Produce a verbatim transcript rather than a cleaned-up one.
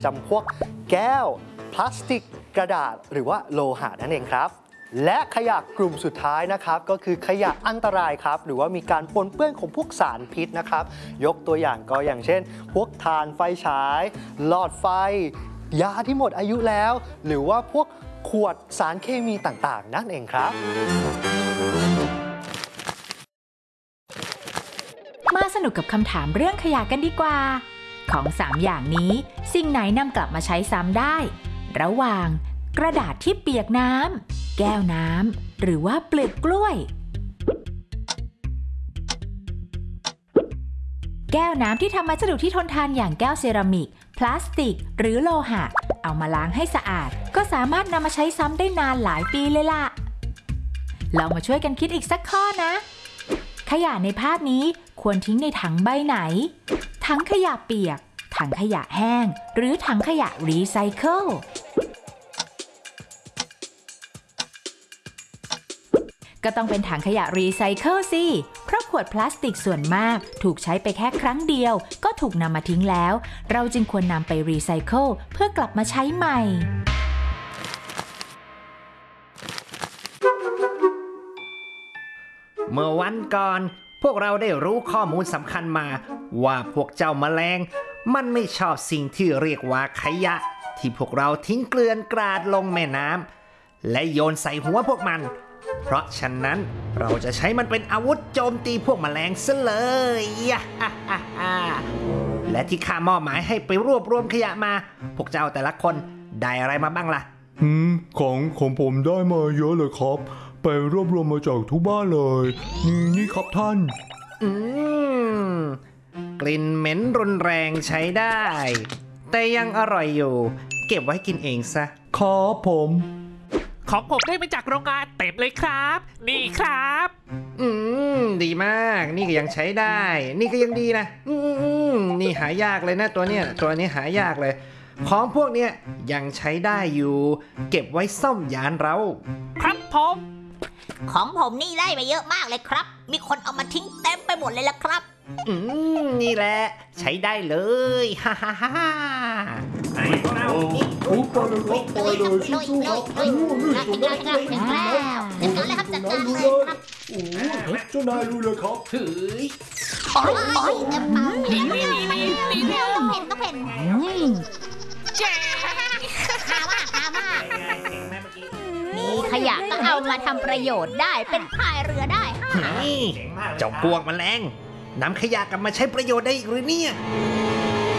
จำพวกแก้วพลาสติกกระดาษหรือว่าโลหะนั่นเองครับและขยะกลุ่มสุดท้ายนะครับก็คือขยะอันตรายครับหรือว่ามีการปนเปื้อนของพวกสารพิษนะครับยกตัวอย่างก็อย่างเช่นพวกถ่านไฟฉายหลอดไฟยาที่หมดอายุแล้วหรือว่าพวกขวดสารเคมีต่างๆนั่นเองครับมาสนุกกับคำถามเรื่องขยะกันดีกว่าของสามอย่างนี้สิ่งไหนนำกลับมาใช้ซ้ำได้ระหว่างกระดาษที่เปียกน้ำแก้วน้ำหรือว่าเปลือกกล้วยแก้วน้ำที่ทำมาจากวัสดุที่ทนทานอย่างแก้วเซรามิกพลาสติกหรือโลหะเอามาล้างให้สะอาดก็สามารถนำมาใช้ซ้ำได้นานหลายปีเลยล่ะเรามาช่วยกันคิดอีกสักข้อนะขยะในภาพนี้ควรทิ้งในถังใบไหนถังขยะเปียกถังขยะแห้งหรือถังขยะรีไซเคิลก็ต้องเป็นถังขยะรีไซเคิลสิเพราะขวดพลาสติกส่วนมากถูกใช้ไปแค่ครั้งเดียวก็ถูกนำมาทิ้งแล้วเราจึงควรนำไปรีไซเคิลเพื่อกลับมาใช้ใหม่เมื่อวันก่อนพวกเราได้รู้ข้อมูลสำคัญมาว่าพวกเจ้าแมลงมันไม่ชอบสิ่งที่เรียกว่าขยะที่พวกเราทิ้งเกลื่อนกราดลงแม่น้ำและโยนใส่หัวพวกมันเพราะฉะนั้นเราจะใช้มันเป็นอาวุธโจมตีพวกแมลงซะเลยและที่ข้ามอบหมายให้ไปรวบรวมขยะมาพวกเจ้าแต่ละคนได้อะไรมาบ้างล่ะอืมของของผมได้มาเยอะเลยครับไปรวบรวมมาจากทุกบ้านเลยนี่นี่ครับท่านอืมกลิ่นเหม็นรุนแรงใช้ได้แต่ยังอร่อยอยู่เก็บไว้กินเองซะครับผมของผมได้มาจากโรงงานเต็มเลยครับนี่ครับอืมดีมากนี่ก็ยังใช้ได้นี่ก็ยังดีนะอืมนี่หายากเลยนะตัวเนี้ยตัวนี้หายากเลยของพวกเนี้ยยังใช้ได้อยู่เก็บไว้ซ่อมยานเราครับผมของผมนี่ได้มาเยอะมากเลยครับมีคนเอามาทิ้งเต็มไปหมดเลยล่ะครับอืมนี่แหละใช้ได้เลยฮ่าฮ่าฮ่าไอ้เราโอ้ไปเลยครับไปเลยสู้ๆครับโอ้ยจัดการจัดการจัดการเลยครับจัดการเลยครับโอ้ยเจ้านายรู้เลยครับเฮ้ยโอ้ยโอ้ยเต็มปากนี่นี่นี่นี่นี่ต้องเห็นต้องเห็นเจ๊ข้าวข้าวนี่ขยะก็เอามาทำประโยชน์ได้เป็นพายเรือได้นี่เจ้าพวกแมลงนำขยะกลับมาใช้ประโยชน์ได้อีกหรือเนี่ย